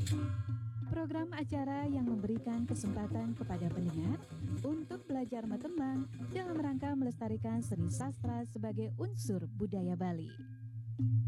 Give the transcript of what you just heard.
Program acara yang memberikan kesempatan kepada pendengar untuk belajar metembang dalam rangka melestarikan seni sastra sebagai unsur budaya Bali.